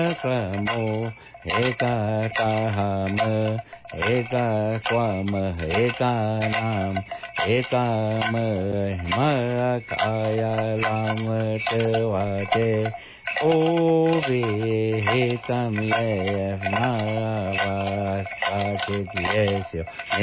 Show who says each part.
Speaker 1: Kramo Eka Kaham Eka Kwam Eka Nam Eka Makaya Lam Tewate Ovi Hitam Yev Navas Patit Yesyo